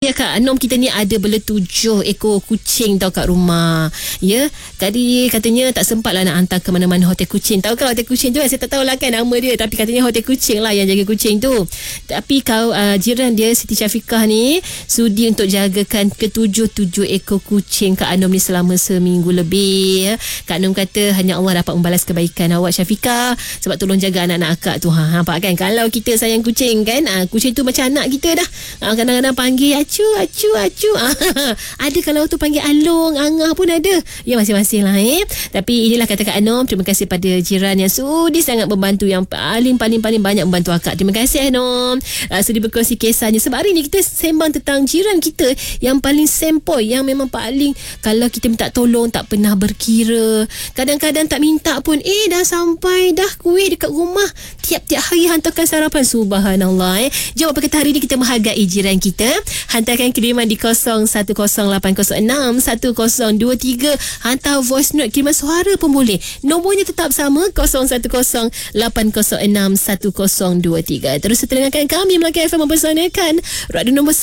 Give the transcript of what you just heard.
ya Kak Anom, kita ni ada bela 7 ekor kucing tau kat rumah. Ya, tadi katanya tak sempat lah nak hantar ke mana-mana hotel kucing. Tahu kan hotel kucing tu? Saya tak tahulah kan nama dia, tapi katanya hotel kucing lah yang jaga kucing tu. Tapi jiran dia Siti Syafiqah ni sudi untuk jagakan ke-7 ekor kucing Kak Anom ni selama seminggu lebih. Kak Anom kata hanya Allah dapat membalas kebaikan awak Syafiqah, sebab tolong jaga anak-anak akak tu. Nampak kan, kalau kita sayang kucing kan, kucing tu macam anak kita dah. Kadang-kadang panggil acu. Ada kalau tu panggil alung, angah pun ada. Ya, masing-masing lah Tapi inilah kata Kak Anom, terima kasih pada jiran yang sudi sangat membantu, yang paling banyak membantu akak. Terima kasih Anom, sudi berkongsi kisahnya. Sebab hari ni kita sembang tentang jiran kita yang paling sempoi, yang memang paling, kalau kita minta tolong tak pernah berkira. Kadang-kadang tak minta pun, dah sampai dah kuih dekat rumah, tiap-tiap hari hantarkan sarapan. Subhanallah. Jom, apa kata hari ni kita menghargai jiran kita. Hantarkan kiriman di 0108061023. Hantar voice note, kiriman suara pun boleh. Nombornya tetap sama, 0108061023. Terus terdengarkan kami Melaka FM mempersanakan radio nombor